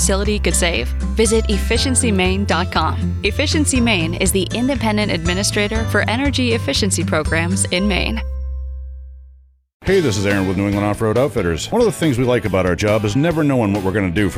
facility could save? Visit efficiencymaine.com. Efficiency Maine is the independent administrator for energy efficiency programs in Maine. Hey, this is Aaron with New England Off-Road Outfitters. One of the things we like about our job is never knowing what we're going to do from